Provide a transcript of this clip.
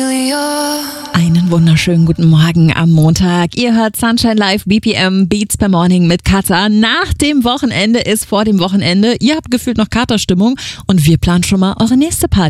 Einen wunderschönen guten Morgen am Montag. Ihr hört Sunshine Live, BPM, Beats per Morning mit Katha. Nach dem Wochenende ist vor dem Wochenende. Ihr habt gefühlt noch Katerstimmung und wir planen schon mal eure nächste Party.